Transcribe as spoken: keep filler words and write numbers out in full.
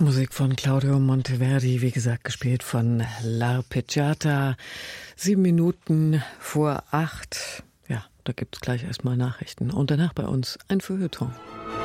Musik von Claudio Monteverdi, wie gesagt, gespielt von L'Arpeggiata. Sieben Minuten vor acht. Ja, da gibt's gleich erstmal Nachrichten. Und danach bei uns ein Feuilleton.